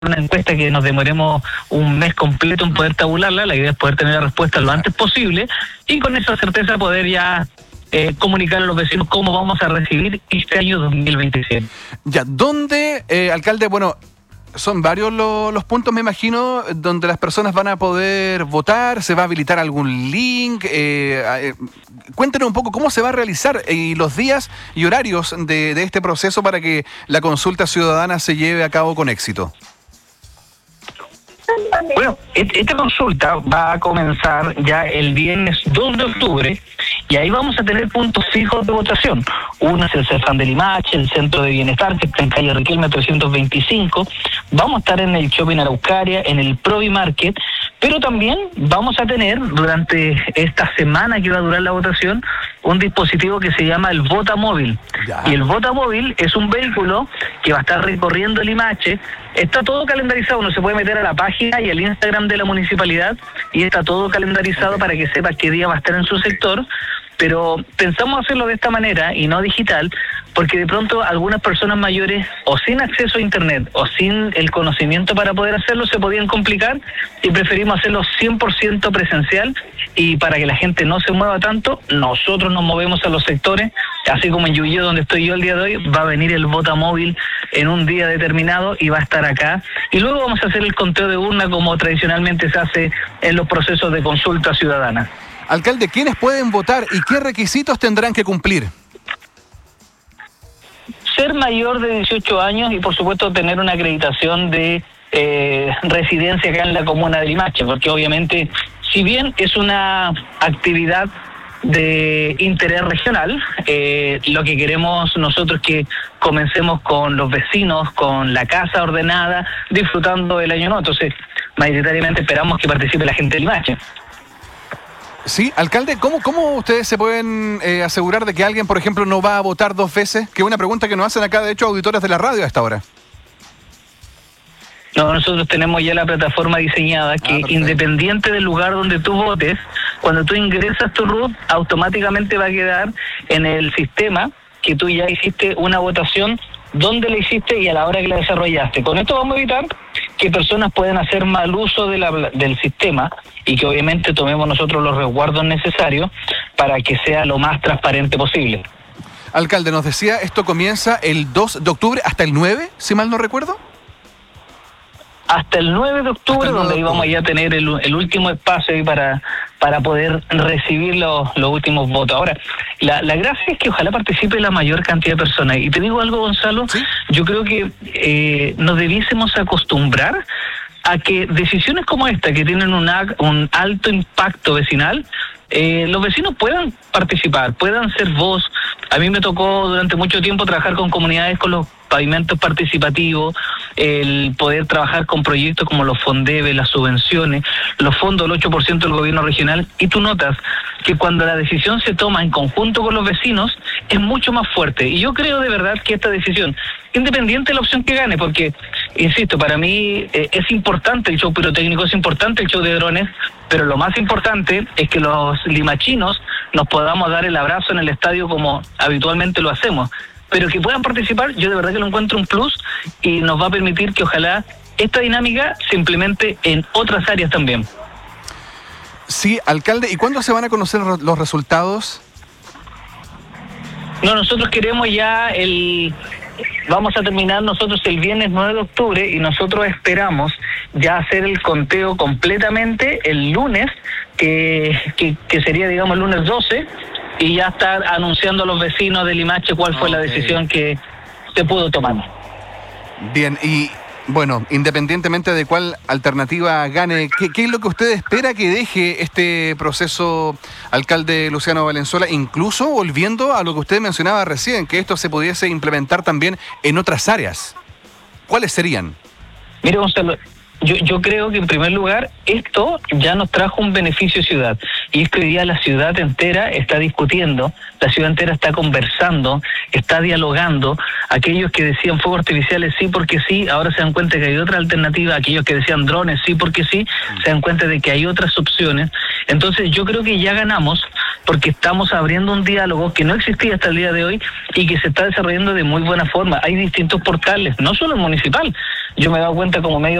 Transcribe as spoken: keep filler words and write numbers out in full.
una encuesta que nos demoremos un mes completo en poder tabularla. La idea es poder tener la respuesta lo antes posible y con esa certeza poder ya eh, comunicar a los vecinos cómo vamos a recibir este año dos mil veintisiete. Ya, ¿dónde, eh, alcalde, bueno, son varios lo, los puntos, me imagino, donde las personas van a poder votar? ¿Se va a habilitar algún link? Eh, eh, cuéntenos un poco cómo se va a realizar y los días y horarios de, de este proceso para que la consulta ciudadana se lleve a cabo con éxito. Bueno, esta consulta va a comenzar ya el viernes dos de octubre y ahí vamos a tener puntos fijos de votación. Uno es el Cefam de Limache, el Centro de Bienestar, que está en calle Riquelme trescientos veinticinco. Vamos a estar en el Shopping Araucaria, en el Provi Market, pero también vamos a tener durante esta semana que va a durar la votación un dispositivo que se llama el Vota Móvil. Ya. Y el Vota Móvil es un vehículo que va a estar recorriendo Limache. Está todo calendarizado, uno se puede meter a la página y al Instagram de la municipalidad y está todo calendarizado para que sepa qué día va a estar en su sector. Pero pensamos hacerlo de esta manera y no digital, porque de pronto algunas personas mayores o sin acceso a internet o sin el conocimiento para poder hacerlo se podían complicar y preferimos hacerlo cien por ciento presencial. Y para que la gente no se mueva tanto, nosotros nos movemos a los sectores, así como en Yuyó, donde estoy yo el día de hoy, va a venir el Vota Móvil en un día determinado y va a estar acá. Y luego vamos a hacer el conteo de urna como tradicionalmente se hace en los procesos de consulta ciudadana. Alcalde, ¿quiénes pueden votar y qué requisitos tendrán que cumplir? Ser mayor de dieciocho años y por supuesto tener una acreditación de eh, residencia acá en la comuna de Limache, porque obviamente, si bien es una actividad de interés regional, eh, lo que queremos nosotros es que comencemos con los vecinos, con la casa ordenada, disfrutando el año nuevo. Entonces, mayoritariamente esperamos que participe la gente de Limache. Sí, alcalde, ¿cómo, cómo ustedes se pueden eh, asegurar de que alguien, por ejemplo, no va a votar dos veces? Que es una pregunta que nos hacen acá, de hecho, auditores de la radio a esta hora. No, nosotros tenemos ya la plataforma diseñada que, ah, independiente del lugar donde tú votes, cuando tú ingresas tu R U T, automáticamente va a quedar en el sistema que tú ya hiciste una votación, dónde la hiciste y a la hora que la desarrollaste. Con esto vamos a evitar que personas puedan hacer mal uso de la, del sistema y que obviamente tomemos nosotros los resguardos necesarios para que sea lo más transparente posible. Alcalde, nos decía, esto comienza el dos de octubre hasta el nueve, si mal no recuerdo. Hasta el nueve de octubre, donde íbamos ya a tener el, el último espacio ahí para, para poder recibir los, los últimos votos. Ahora, la, la gracia es que ojalá participe la mayor cantidad de personas. Y te digo algo, Gonzalo, ¿sí? Yo creo que eh, nos debiésemos acostumbrar a que decisiones como esta, que tienen una, un alto impacto vecinal, eh, los vecinos puedan participar, puedan ser voz. A mí me tocó durante mucho tiempo trabajar con comunidades con los pavimentos participativos, el poder trabajar con proyectos como los Fondeve, las subvenciones, los fondos del ocho por ciento del gobierno regional, y tú notas que cuando la decisión se toma en conjunto con los vecinos es mucho más fuerte. Y yo creo de verdad que esta decisión, independiente de la opción que gane, porque, insisto, para mí eh, es importante el show pirotécnico, es importante el show de drones, pero lo más importante es que los limachinos nos podamos dar el abrazo en el estadio como habitualmente lo hacemos. Pero que puedan participar, yo de verdad que lo encuentro un plus y nos va a permitir que ojalá esta dinámica se implemente en otras áreas también. Sí, alcalde, ¿y cuándo se van a conocer los resultados? No, nosotros queremos ya el... Vamos a terminar nosotros el viernes nueve de octubre y nosotros esperamos ya hacer el conteo completamente el lunes, que, que, que sería, digamos, el lunes doce, y ya estar anunciando a los vecinos de Limache cuál fue okay. la decisión que se pudo tomar. Bien, y bueno, independientemente de cuál alternativa gane, ¿qué, qué es lo que usted espera que deje este proceso, alcalde Luciano Valenzuela, incluso volviendo a lo que usted mencionaba recién, que esto se pudiese implementar también en otras áreas? ¿Cuáles serían? Mire, Gonzalo, Yo, yo creo que en primer lugar esto ya nos trajo un beneficio ciudad, y es que hoy día la ciudad entera está discutiendo, la ciudad entera está conversando, está dialogando. Aquellos que decían fuegos artificiales sí porque sí, ahora se dan cuenta que hay otra alternativa. Aquellos que decían drones sí porque sí, se dan cuenta de que hay otras opciones. Entonces yo creo que ya ganamos porque estamos abriendo un diálogo que no existía hasta el día de hoy y que se está desarrollando de muy buena forma. Hay distintos portales, no solo el municipal. yo me he dado cuenta como medio